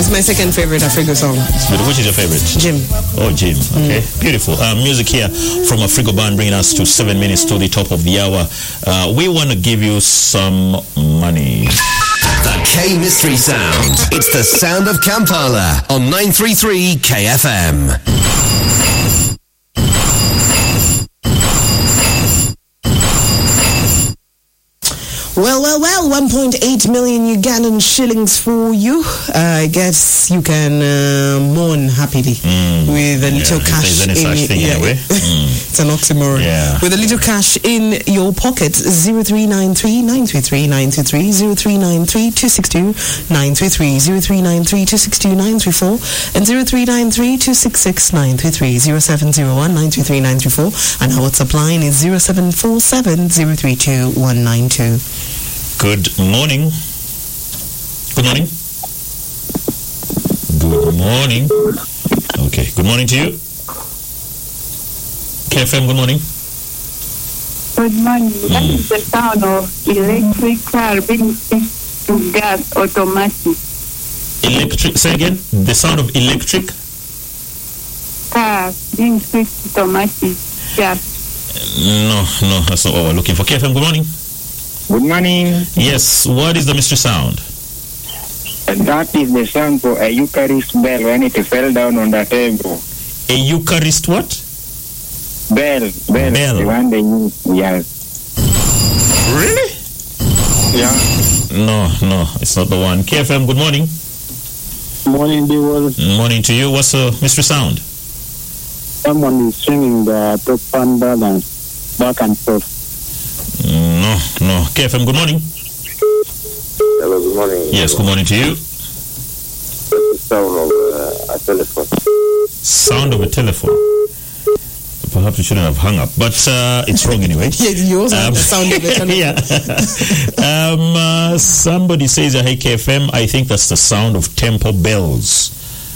my second favorite Afrigo song. Which is your favorite? Jim. Oh, Jim. Okay, beautiful. Music here from Afrigo Band, bringing us to 7 minutes to the top of the hour. We want to give you some money. The K Mystery Sound. It's the sound of Kampala on 933 KFM. Well, 1.8 million Ugandan shillings for you. I guess you can mourn happily with a little cash in It's an oxymoron. Yeah. With a little cash in your pocket. 0393 933 933 0393 262 933 0393 262 934 and 0393 266 933 0701 933 934 and our WhatsApp line is 0747 032 192. Good morning. Good morning. Good morning. Okay, good morning to you. KFM, good morning. Good morning. That is the sound of electric car being switched to gas automatic. Electric, say again? The sound of electric? Car being switched to automatic gas. No, that's not what we're looking for. KFM, good morning. Good morning. Yes, what is the mystery sound? That is the sound for a Eucharist bell when it fell down on the table. A Eucharist what? Bell. The one they use, yes. Really? Yeah. No, it's not the one. KFM, good morning. Morning, Dewell. Morning to you. What's the mystery sound? Someone is swinging the top pan balance back and forth. No. KFM, good morning. Hello, good morning. Yes, good morning to you. It's the sound of a telephone. Sound of a telephone. Perhaps you shouldn't have hung up, but it's wrong anyway. Yeah, you also have the sound of a telephone. Yeah. Somebody says, hey, KFM, I think that's the sound of temple bells.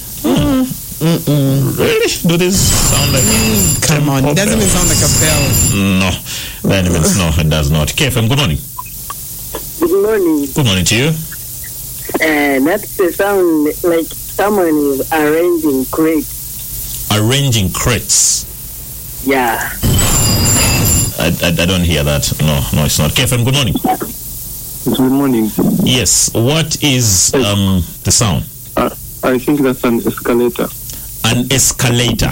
Really? Do this sound like come on, it doesn't even sound like a bell. No, that means no, it does not. KFM, good morning. Good morning. Good morning to you. That's the sound like someone is arranging crates. Arranging crates? Yeah. I don't hear that. No, it's not. KFM, good morning. Good morning. Yes, what is the sound? I think that's an escalator. An escalator?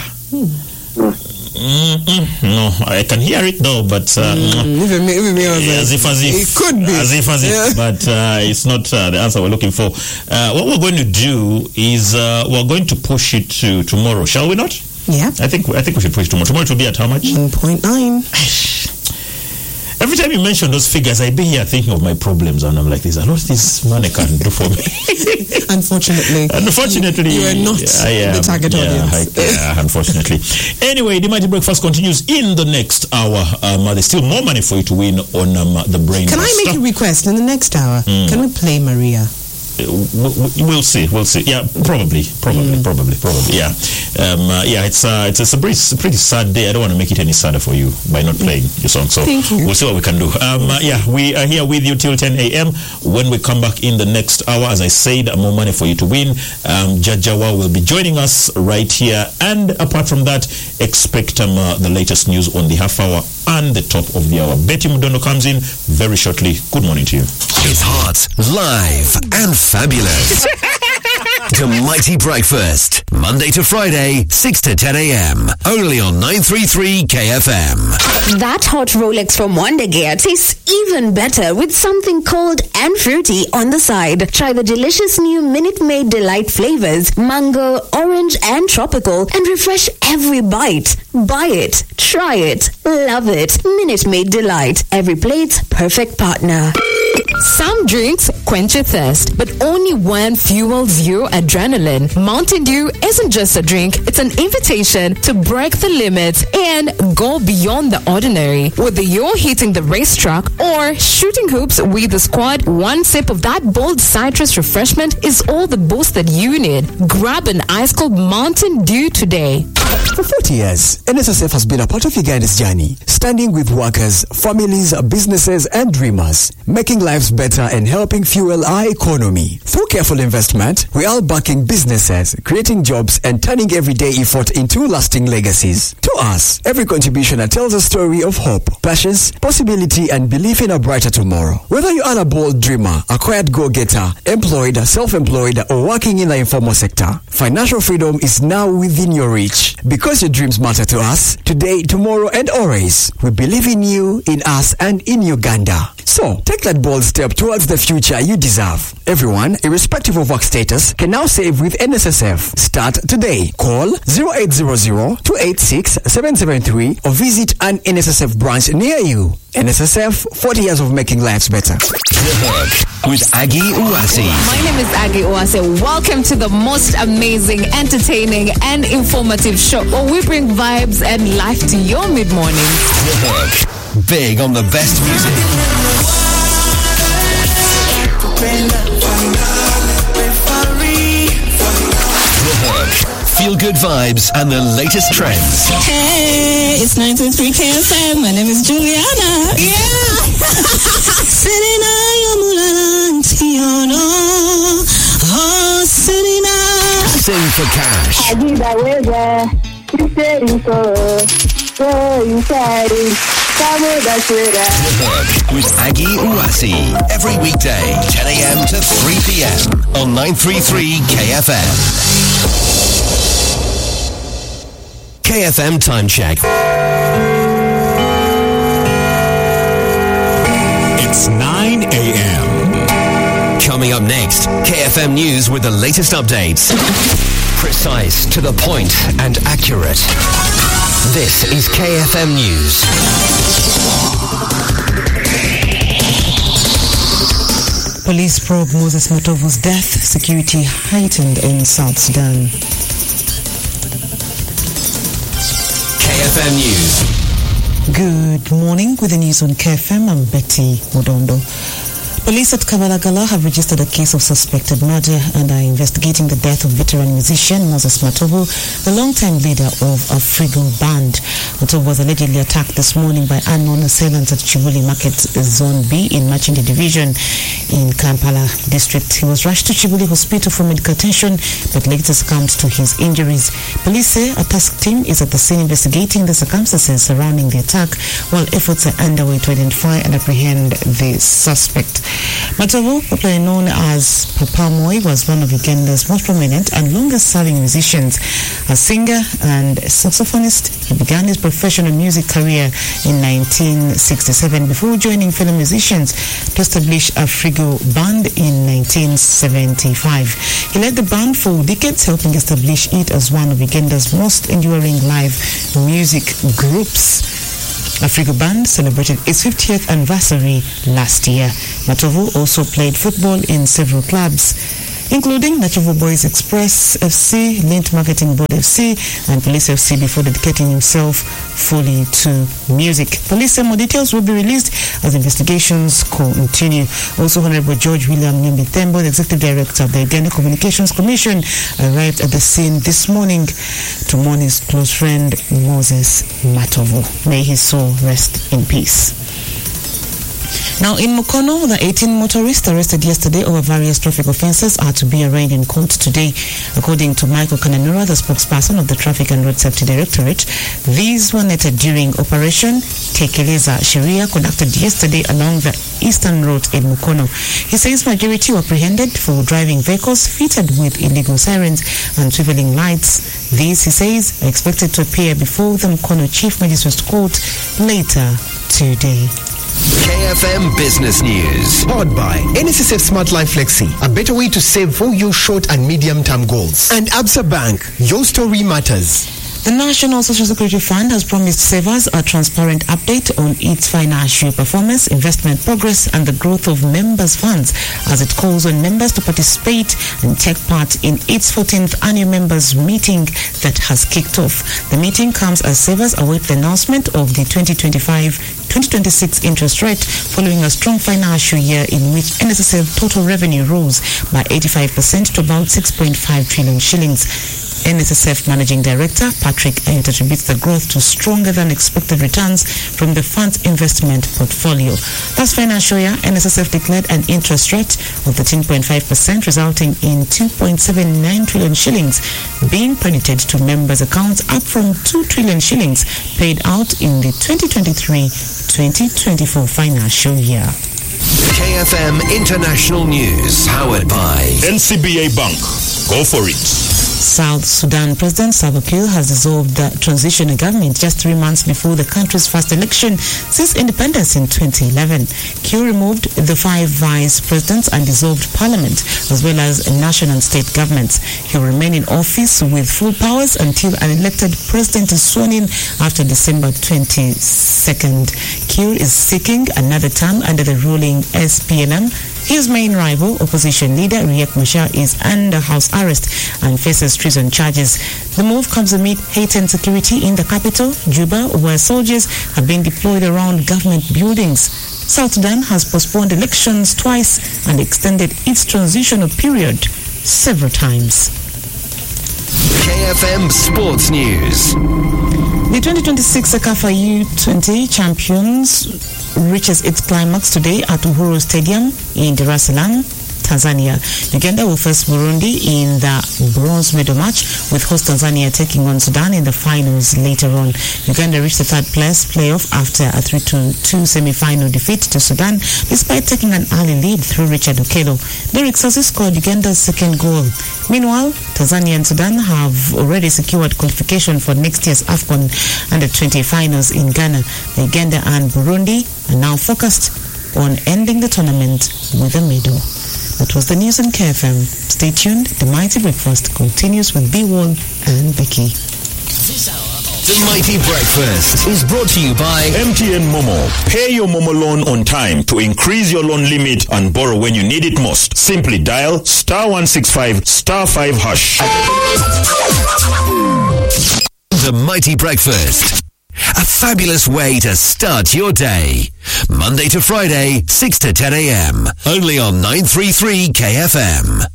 No, I can hear it though, but even me, as if it could be, but it's not the answer we're looking for. What we're going to do is we're going to push it to tomorrow, shall we not? Yeah, I think we should push it tomorrow. Tomorrow it will be at how much? 1.9. Every time you mention those figures, I be here thinking of my problems, and I'm like, there's a lot this money can do for me. Unfortunately, you are not the target audience. Unfortunately. Anyway, the Mighty Breakfast continues in the next hour. There's still more money for you to win on the Brain. Can I make a request in the next hour? Can we play Maria? We'll see. Yeah, probably. Yeah. It's a pretty sad day. I don't want to make it any sadder for you by not playing your song. So we'll see what we can do. We are here with you till 10 a.m. When we come back in the next hour, as I said, more money for you to win. Jajawa will be joining us right here. And apart from that, expect the latest news on the half hour and the top of the hour. Betty Mudondo comes in very shortly. Good morning to you. It's hot, live, and fabulous. To Mighty Breakfast, Monday to Friday, 6 to 10 a.m. Only on 933 KFM. That hot Rolex from Wonder Gear tastes even better with something cold and fruity on the side. Try the delicious new Minute Maid Delight flavors, mango, orange, and tropical, and refresh every bite. Buy it, try it, love it. Minute Maid Delight. Every plate's perfect partner. Some drinks quench your thirst, but only one fuels your adrenaline. Mountain Dew isn't just a drink, it's an invitation to break the limits and go beyond the ordinary. Whether you're hitting the racetrack or shooting hoops with the squad, one sip of that bold citrus refreshment is all the boost that you need. Grab an ice cold Mountain Dew today. For 40 years, NSSF has been a part of Uganda's journey, standing with workers, families, businesses, and dreamers, making lives better and helping fuel our economy. Through careful investment, we are backing businesses, creating jobs, and turning everyday effort into lasting legacies. To us, every contribution tells a story of hope, passions, possibility, and belief in a brighter tomorrow. Whether you are a bold dreamer, a quiet go-getter, employed, self-employed, or working in the informal sector, financial freedom is now within your reach. Because your dreams matter to us, today, tomorrow, and always, we believe in you, in us, and in Uganda. So, take that bold step towards the future you deserve. Everyone, irrespective of work status, can now save with NSSF. Start today. Call 0800-286-773 or visit an NSSF branch near you. NSSF, 40 years of making lives better. The Hook with Aggie Uwasi. My name is Aggie Uwasi. Welcome to the most amazing, entertaining, and informative show where we bring vibes and life to your mid-morning. The Hook. Big on the best music. The Hook. Feel good vibes and the latest trends. Hey, it's 923 KFM. My name is Juliana. Yeah. Sing for cash. The Hook with Aggie Uwasi. Every weekday, 10 a.m. to 3 p.m. on 933 KFM. KFM time check. It's 9 a.m. Coming up next, KFM News with the latest updates. Precise, to the point, and accurate. This is KFM News. Police probe Moses Matovu's death. Security heightened in South Sudan. KFM News. Good morning. With the news on KFM, I'm Betty Modondo. Police at Kabalagala have registered a case of suspected murder and are investigating the death of veteran musician Moses Matovu, the longtime leader of a Frigo band. Matovu was allegedly attacked this morning by unknown assailants at Chibuli Market Zone B in Machindi Division in Kampala district. He was rushed to Chibuli Hospital for medical attention but later succumbed to his injuries. Police say a task team is at the scene investigating the circumstances surrounding the attack while efforts are underway to identify and apprehend the suspect. Matovu, popularly known as Papa Moi, was one of Uganda's most prominent and longest-serving musicians. A singer and saxophonist, he began his professional music career in 1967 before joining fellow musicians to establish a Frigo band in 1975. He led the band for decades, helping establish it as one of Uganda's most enduring live music groups. A Frigo band celebrated its 50th anniversary last year. Matovu also played football in several clubs, including Natural Boys Express FC, Lint Marketing Board FC, and Police FC before dedicating himself fully to music. Police say more details will be released as investigations continue. Also, Honorable George William Nyambitembo, the Executive Director of the Uganda Communications Commission, arrived at the scene this morning to mourn his close friend Moses Matovu. May his soul rest in peace. Now, in Mukono, the 18 motorists arrested yesterday over various traffic offences are to be arraigned in court today. According to Michael Kananura, the spokesperson of the Traffic and Road Safety Directorate, these were netted during Operation Tekeleza Sheria conducted yesterday along the Eastern Road in Mukono. He says majority were apprehended for driving vehicles fitted with illegal sirens and swiveling lights. These, he says, are expected to appear before the Mukono Chief Magistrates Court later today. KFM Business News. Powered by NSSF Smart Life Flexi, a better way to save for your short and medium-term goals. And Absa Bank, your story matters. The National Social Security Fund has promised savers a transparent update on its financial performance, investment progress, and the growth of members' funds as it calls on members to participate and take part in its 14th annual members' meeting that has kicked off. The meeting comes as savers await the announcement of the 2025-2026 interest rate following a strong financial year in which NSSF total revenue rose by 85% to about 6.5 trillion shillings. NSSF Managing Director Patrick Ayot attributes the growth to stronger than expected returns from the fund's investment portfolio. Last financial year, NSSF declared an interest rate of 13.5%, resulting in 2.79 trillion shillings being credited to members' accounts, up from 2 trillion shillings paid out in the 2023-2024 financial year. KFM International News, powered by NCBA Bank. Go for it. South Sudan President Salva Kiir has dissolved the transitional government just 3 months before the country's first election since independence in 2011. Kiir removed the 5 vice presidents and dissolved parliament, as well as national and state governments. He will remain in office with full powers until an elected president is sworn in after December 22nd. Kiir is seeking another term under the ruling SPLM. His main rival, opposition leader Riek Machar, is under house arrest and faces treason charges. The move comes amid heightened security in the capital, Juba, where soldiers have been deployed around government buildings. South Sudan has postponed elections twice and extended its transitional period several times. KFM Sports News. The 2026 CECAFA U20 Champions reaches its climax today at Uhuru Stadium in Dar es Salaam, Tanzania. Uganda will face Burundi in the bronze medal match, with host Tanzania taking on Sudan in the finals later on. Uganda reached the third place playoff after a 3-2 semi-final defeat to Sudan, despite taking an early lead through Richard Okello. Derek Sossi scored Uganda's second goal. Meanwhile, Tanzania and Sudan have already secured qualification for next year's AFCON Under-20 finals in Ghana. Uganda and Burundi are now focused on ending the tournament with a medal. That was the news on KFM. Stay tuned. The Mighty Breakfast continues with B1 and Becky. The Mighty Breakfast is brought to you by MTN Momo. Pay your Momo loan on time to increase your loan limit and borrow when you need it most. Simply dial *165 *5 hash. The Mighty Breakfast. A fabulous way to start your day. Monday to Friday, 6 to 10 a.m. Only on 933 KFM.